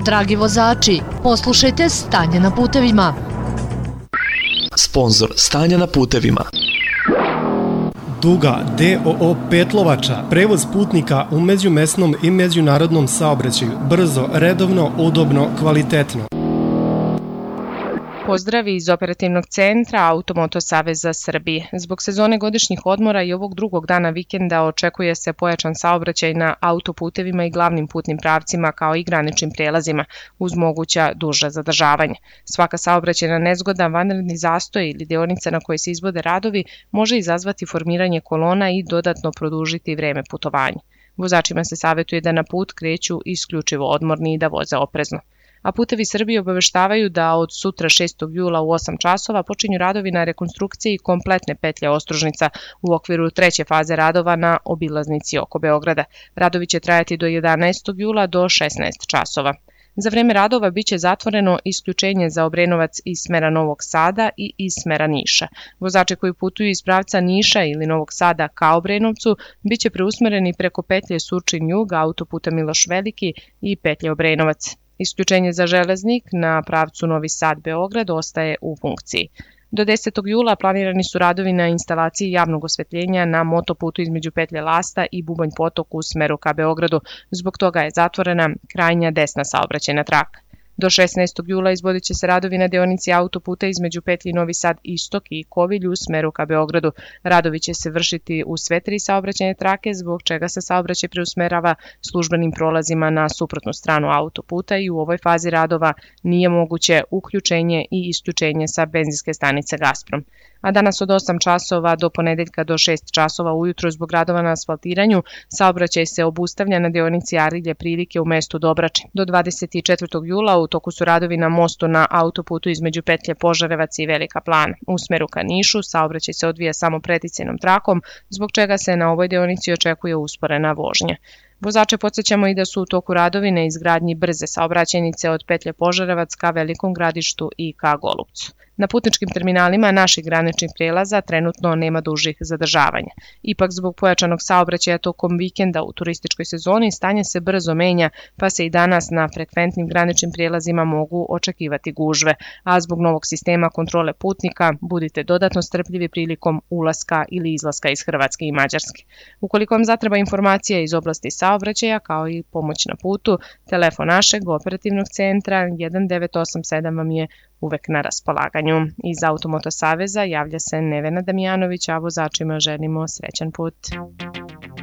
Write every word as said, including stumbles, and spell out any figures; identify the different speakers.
Speaker 1: Dragi vozači, poslušajte Stanje na putevima.
Speaker 2: Sponzor Stanja na putevima.
Speaker 3: Duga D O O Petlovača, prevoz putnika u međumesnom i međunarodnom saobraćaju, brzo, redovno, udobno, kvalitetno.
Speaker 4: Pozdravi iz operativnog centra Automoto Saveza Srbije. Zbog sezone godišnjih odmora i ovog drugog dana vikenda očekuje se pojačan saobraćaj na autoputevima i glavnim putnim pravcima kao i graničnim prelazima uz moguća duža zadržavanja. Svaka saobraćajna nezgoda, vanredni zastoj ili deonica na kojoj se izvode radovi može izazvati formiranje kolona i dodatno produžiti vreme putovanja. Vozačima se savjetuje da na put kreću isključivo odmorni i da voze oprezno. A Putevi Srbije obaveštavaju da od sutra šestog jula u osam časova počinju radovi na rekonstrukciji kompletne petlje Ostružnica u okviru treće faze radova na obilaznici oko Beograda. Radovi će trajati do jedanaestog jula do šesnaest časova. Za vreme radova biće zatvoreno isključenje za Obrenovac iz smera Novog Sada i iz smera Niša. Vozači koji putuju iz pravca Niša ili Novog Sada ka Obrenovcu biće preusmereni preko petlje Surčin-Jug, autoputa Miloš Veliki i petlje Obrenovac. Isključenje za železnik na pravcu Novi Sad-Beograd ostaje u funkciji. Do desetog jula planirani su radovi na instalaciji javnog osvetljenja na motoputu između petlje Lasta i Bubanj Potok u smeru ka Beogradu. Zbog toga je zatvorena krajnja desna saobraćajna traka. Do šesnaestog jula izvodit će se radovi na deonici autoputa između petlji Novi Sad Istok i Kovilj u smeru ka Beogradu. Radovi će se vršiti u sve tri saobraćajne trake, zbog čega se saobraćaj preusmerava službenim prolazima na suprotnu stranu autoputa i u ovoj fazi radova nije moguće uključenje i isključenje sa benzinske stanice Gasprom. A danas od osam časova do ponedeljka do šest časova ujutro zbog radova na asfaltiranju saobraćaj se obustavlja na deonici Arilje Prilike u mestu Dobrače. Do dvadeset četvrtog jula u toku su radovi na mostu na autoputu između petlje Požarevac i Velika Plana. U smeru ka Nišu saobraćaj se odvija samo preticajnom trakom, zbog čega se na ovoj deonici očekuje usporena vožnja. Vozače podsjećamo i da su u toku radovi na izgradnji brze saobraćajnice od petlje Požarevac ka Velikom Gradištu i ka Golupcu. Na putničkim terminalima naših graničnih prelaza trenutno nema dužih zadržavanja. Ipak zbog pojačanog saobraćaja tokom vikenda u turističkoj sezoni stanje se brzo menja, pa se i danas na frekventnim graničnim prijelazima mogu očekivati gužve, a zbog novog sistema kontrole putnika budite dodatno strpljivi prilikom ulaska ili izlaska iz Hrvatske i Mađarske. Ukoliko vam zatreba informacija iz oblasti saobraćaja kao i pomoć na putu, telefon našeg operativnog centra jedan devet osam sedam vam je uvek na raspolaganju. Iz Automoto Saveza javlja se Nevena Damjanović, a vozačima želimo srećan put.